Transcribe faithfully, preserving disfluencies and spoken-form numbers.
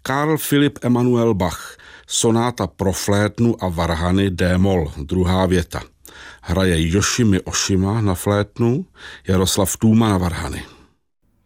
Karl Philipp Emanuel Bach, sonáta pro flétnu a varhany D-moll, druhá věta. Hraje Yoshimi Oshima na flétnu, Jaroslav Tůma na varhany.